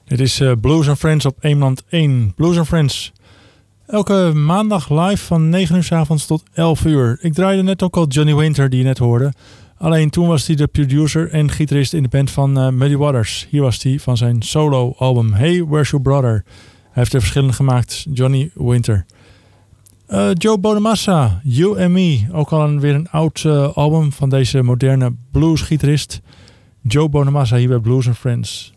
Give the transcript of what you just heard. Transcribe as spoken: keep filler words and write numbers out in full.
Dit is uh, Blues and Friends op Eemland één. Blues and Friends. Elke maandag live van negen uur 's avonds tot elf uur. Ik draaide net ook al Johnny Winter, die je net hoorde. Alleen toen was hij de producer en gitarist in de band van uh, Muddy Waters. Hier was hij van zijn solo-album Hey, Where's Your Brother? Hij heeft er verschillende gemaakt, Johnny Winter. Uh, Joe Bonamassa, You and Me. Ook al een, weer een oud uh, album van deze moderne blues-gitarist. Joe Bonamassa hier bij Blues and Friends.